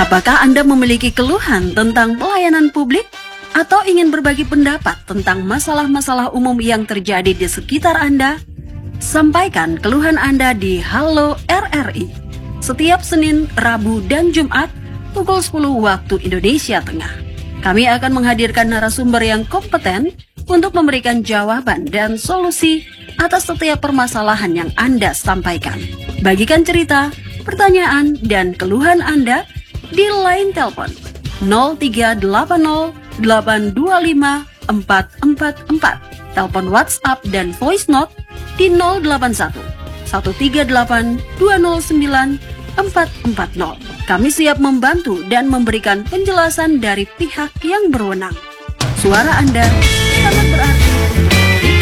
Apakah Anda memiliki keluhan tentang pelayanan publik? Atau ingin berbagi pendapat tentang masalah-masalah umum yang terjadi di sekitar Anda? Sampaikan keluhan Anda di Halo RRI setiap Senin, Rabu, dan Jumat pukul 10 waktu Indonesia Tengah. Kami akan menghadirkan narasumber yang kompeten untuk memberikan jawaban dan solusi atas setiap permasalahan yang Anda sampaikan. Bagikan cerita, pertanyaan, dan keluhan Anda di line telepon 0380 825 444, telepon WhatsApp dan voice note di 081 138 209 440. Kami siap membantu dan memberikan penjelasan dari pihak yang berwenang. Suara Anda sangat berarti untuk kami.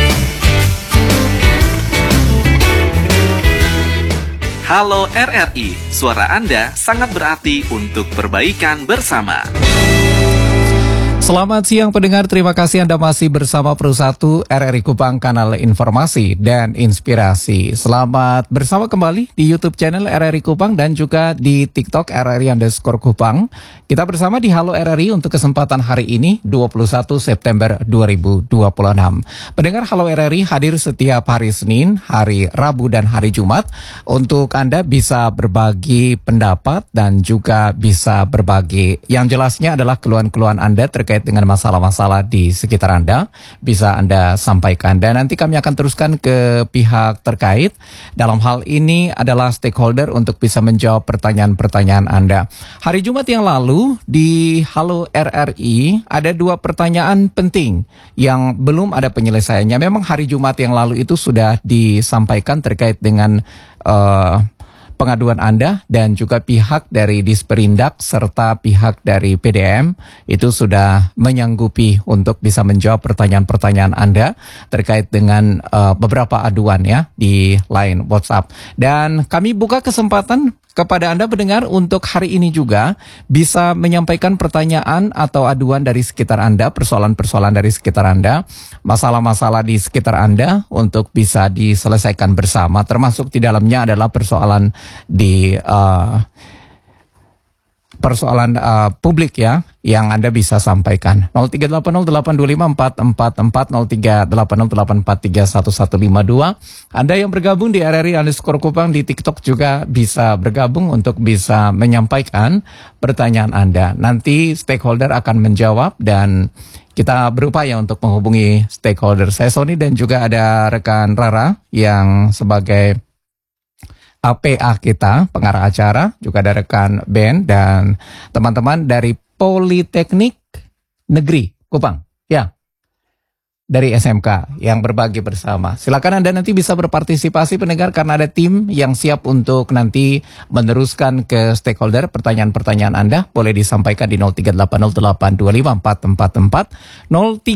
Halo RRI, suara Anda sangat berarti untuk perbaikan bersama. Selamat siang pendengar, terima kasih Anda masih bersama Pro 1 RRI Kupang, kanal informasi dan inspirasi. Selamat bersama kembali di YouTube channel RRI Kupang dan juga di TikTok RRI_Kupang. Kita bersama di Halo RRI untuk kesempatan hari ini 21 September 2026. Pendengar Halo RRI hadir setiap hari Senin, hari Rabu dan hari Jumat untuk Anda bisa berbagi pendapat dan juga bisa berbagi yang jelasnya adalah keluhan-keluhan Anda terkait dengan masalah-masalah di sekitar Anda, bisa Anda sampaikan. Dan nanti kami akan teruskan ke pihak terkait. Dalam hal ini adalah stakeholder untuk bisa menjawab pertanyaan-pertanyaan Anda. Hari Jumat yang lalu di Halo RRI ada 2 pertanyaan penting yang belum ada penyelesaiannya. Memang hari Jumat yang lalu itu sudah disampaikan terkait dengan pengaduan Anda dan juga pihak dari Disperindak serta pihak dari PDM itu sudah menyanggupi untuk bisa menjawab pertanyaan-pertanyaan Anda terkait dengan beberapa aduan ya di line WhatsApp. Dan kami buka kesempatan kepada Anda pendengar untuk hari ini juga bisa menyampaikan pertanyaan atau aduan dari sekitar Anda, persoalan-persoalan dari sekitar Anda, masalah-masalah di sekitar Anda untuk bisa diselesaikan bersama, termasuk di dalamnya adalah persoalan di publik ya, yang Anda bisa sampaikan. 0380825444, 038084315152. Anda yang bergabung di RRI_Kupang di TikTok juga bisa bergabung untuk bisa menyampaikan pertanyaan Anda. Nanti stakeholder akan menjawab dan kita berupaya untuk menghubungi stakeholder. Saya Sony dan juga ada rekan Rara yang sebagai APA kita, pengarah acara, juga ada rekan Ben dan teman-teman dari Politeknik Negeri Kupang, ya, dari SMK yang berbagi bersama. Silakan Anda nanti bisa berpartisipasi pendengar karena ada tim yang siap untuk nanti meneruskan ke stakeholder. Pertanyaan-pertanyaan Anda boleh disampaikan di 0380825444,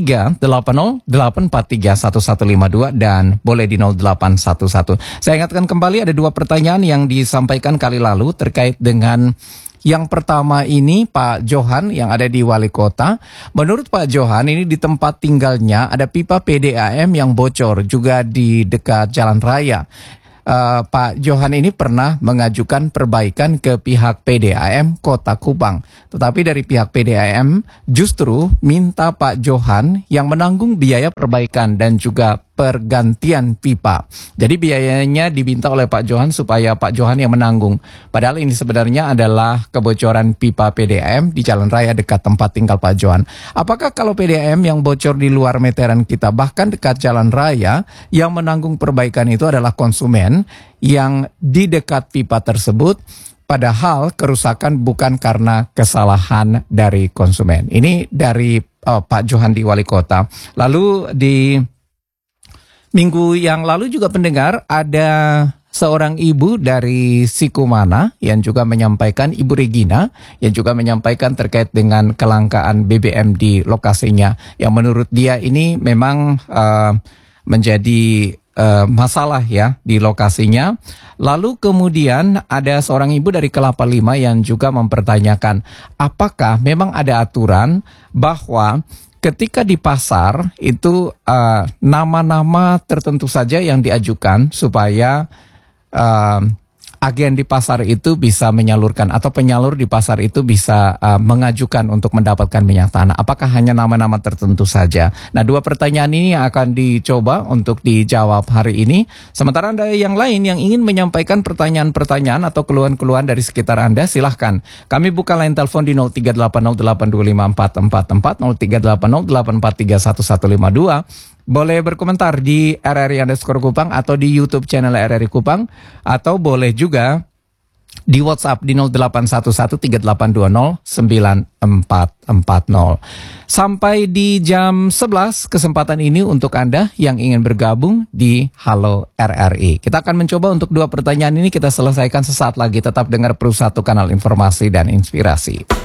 038084315152 dan boleh di 0811. Saya ingatkan kembali ada 2 pertanyaan yang disampaikan kali lalu terkait dengan yang pertama ini Pak Johan yang ada di Wali Kota. Menurut Pak Johan ini di tempat tinggalnya ada pipa PDAM yang bocor juga di dekat jalan raya. Pak Johan ini pernah mengajukan perbaikan ke pihak PDAM Kota Kupang. Tetapi dari pihak PDAM justru minta Pak Johan yang menanggung biaya perbaikan dan juga pergantian pipa. Jadi biayanya diminta oleh Pak Johan supaya Pak Johan yang menanggung. Padahal ini sebenarnya adalah kebocoran pipa PDAM di jalan raya dekat tempat tinggal Pak Johan. Apakah kalau PDAM yang bocor di luar meteran kita bahkan dekat jalan raya, yang menanggung perbaikan itu adalah konsumen yang di dekat pipa tersebut, padahal kerusakan bukan karena kesalahan dari konsumen. Ini dari Pak Johan di Wali Kota. Lalu di minggu yang lalu juga pendengar ada seorang ibu dari Sikumana yang juga menyampaikan, Ibu Regina, yang juga menyampaikan terkait dengan kelangkaan BBM di lokasinya. Yang menurut dia ini memang menjadi masalah ya di lokasinya. Lalu kemudian ada seorang ibu dari Kelapa Lima yang juga mempertanyakan apakah memang ada aturan bahwa ketika di pasar itu nama-nama tertentu saja yang diajukan supaya agen di pasar itu bisa menyalurkan atau penyalur di pasar itu bisa mengajukan untuk mendapatkan minyak tanah? Apakah hanya nama-nama tertentu saja? Nah, dua pertanyaan ini akan dicoba untuk dijawab hari ini. Sementara Anda yang lain yang ingin menyampaikan pertanyaan-pertanyaan atau keluhan-keluhan dari sekitar Anda, silahkan. Kami buka line telepon di 0380825444, 038084315152. Boleh berkomentar di RRI_Kupang atau di YouTube channel RRI Kupang, atau boleh juga di WhatsApp di 0811-3820-9440. Sampai di jam 11 kesempatan ini untuk Anda yang ingin bergabung di Halo RRI. Kita akan mencoba untuk dua pertanyaan ini kita selesaikan sesaat lagi. Tetap dengar Pro 1 kanal informasi dan inspirasi.